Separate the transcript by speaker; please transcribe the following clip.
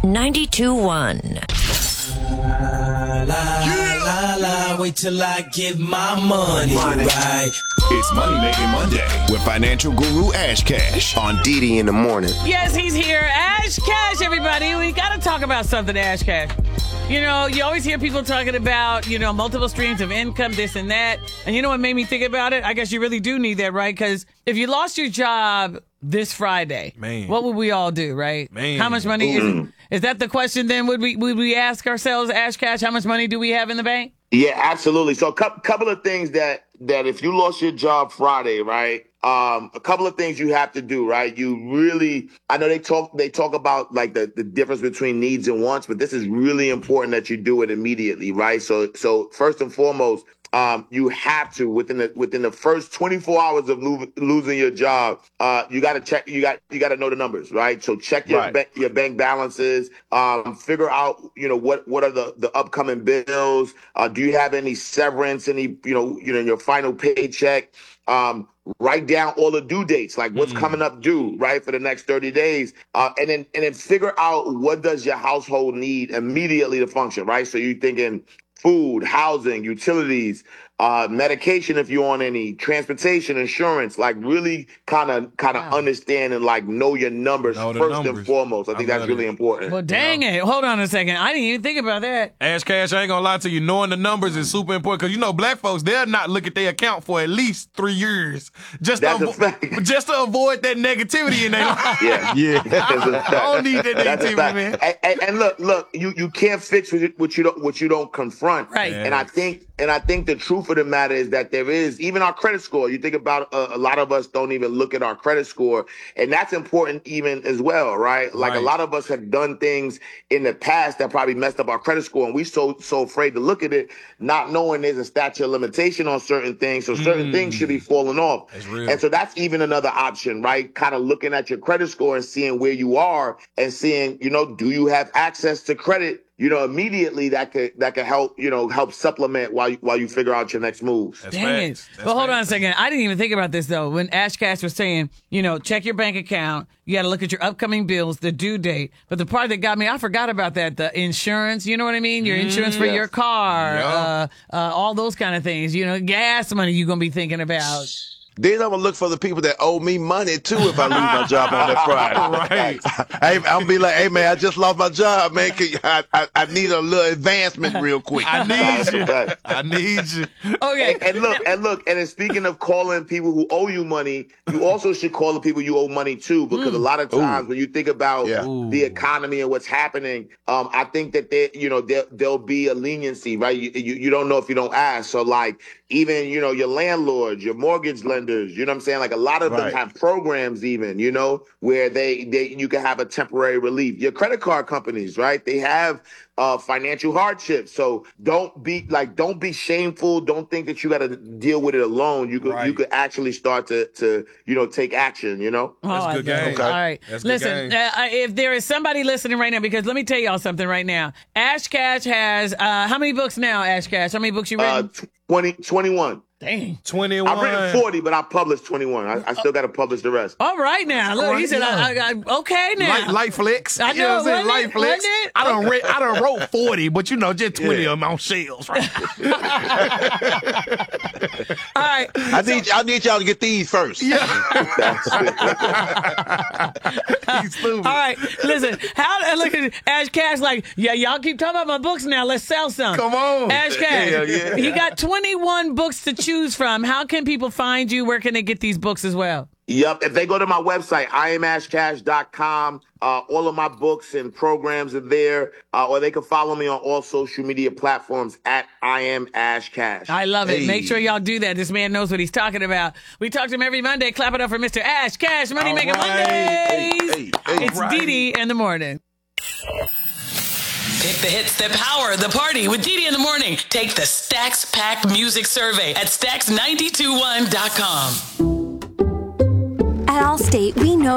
Speaker 1: 92.1.
Speaker 2: Wait till I get my money right.
Speaker 3: It's Money Making Monday with financial guru Ash Cash on Didi in the morning.
Speaker 4: Yes, he's here. Ash Cash, everybody. We got to talk about something, Ash Cash. You know, you always hear people talking about, multiple streams of income, this and that. And you know what made me think about it? I guess you really do need that, right? Because if you lost your job this Friday, what would we all do, right? How much money is that the question then? Would we ask ourselves, Ash Cash, how much money do we have in the bank?
Speaker 5: Yeah, absolutely. So a couple of things that if you lost your job Friday, right? A couple of things you have to do, right? You really, I know they talk about like the difference between needs and wants, but this is really important that you do it immediately, right? So first and foremost, you have to within the first 24 hours of losing your job, you got to check, you got to know the numbers, right? So check your bank balances, figure out, what are the upcoming bills? Do you have any severance, any, in your final paycheck? Write down all the due dates, like what's coming up due, right, for the next 30 days. And then figure out what does your household need immediately to function, right? So you're thinking food, housing, utilities, medication if you're on any, transportation, insurance, like really kind of understand and like know your numbers and foremost. I think that's really important.
Speaker 4: Well, dang it. Hold on a second. I didn't even think about that.
Speaker 6: Ash Cash, I ain't gonna lie to you. Knowing the numbers is super important because black folks, they'll not look at their account for at least 3 years just to avoid that negativity in their life.
Speaker 5: Yeah.
Speaker 6: I don't need that negativity, man.
Speaker 5: And look, you can't fix what you don't confront.
Speaker 4: Right.
Speaker 5: And I think the truth of the matter is that there is, even our credit score, you think about a lot of us don't even look at our credit score. And that's important even as well, right? Like a lot of us have done things in the past that probably messed up our credit score. And we so afraid to look at it, not knowing there's a statute of limitation on certain things. So certain things should be falling off. And so that's even another option, right? Kind of looking at your credit score and seeing where you are and seeing, do you have access to credit? Immediately that could help, help supplement while you figure out your next moves.
Speaker 4: Dang it. Well, hold on a second. I didn't even think about this, though. When Ash Cash was saying, check your bank account. You got to look at your upcoming bills, the due date. But the part that got me, I forgot about that, the insurance, you know what I mean? Your insurance for your car, all those kind of things. Gas money you're going to be thinking about.
Speaker 7: Then I'm going to look for the people that owe me money, too, if I lose my job on that Friday. I'll be like, hey, man, I just lost my job, man. I need a little advancement real quick.
Speaker 6: I need you.
Speaker 4: Okay.
Speaker 5: And look, and then speaking of calling people who owe you money, you also should call the people you owe money to, because a lot of times when you think about the economy and what's happening, I think that there'll be a leniency, right? You don't know if you don't ask. So like, even, your landlords, your mortgage lenders, you know what I'm saying? Like a lot of them have programs even, where you can have a temporary relief. Your credit card companies, right? They have financial hardship. So don't be shameful. Don't think that you got to deal with it alone. You could actually start to take action,
Speaker 6: That's good game.
Speaker 4: Okay. All right. Listen, if there is somebody listening right now, because let me tell y'all something right now. Ash Cash has, how many books now, Ash Cash? How many books you written?
Speaker 5: 21.
Speaker 4: Dang.
Speaker 6: 21.
Speaker 5: I've written 40, but I published 21. I still got to publish the rest.
Speaker 4: All right now. Look, he said, okay now.
Speaker 6: Light flicks.
Speaker 4: I know,
Speaker 6: Light flicks. I done wrote 40, but just 20 of them on shelves, right?
Speaker 4: All right.
Speaker 7: I need y'all to get these first.
Speaker 6: Yeah. He's stupid.
Speaker 4: All right. Listen, look at Ash Cash like, y'all keep talking about my books now. Let's sell some.
Speaker 6: Come on.
Speaker 4: Ash Cash. He got 21 books to choose from. How can people find you? Where can they get these books as well?
Speaker 5: Yep. If they go to my website, IamAshCash.com, all of my books and programs are there, or they can follow me on all social media platforms at IamAshCash.
Speaker 4: I love it. Make sure y'all do that. This man knows what he's talking about. We talk to him every Monday. Clap it up for Mr. Ash Cash, Money Making Mondays. It's Didi in the morning.
Speaker 8: Pick the hits that power the party with Didi in the morning. Take the Stacks Pack Music Survey at Stacks921.com.
Speaker 9: At Allstate, we know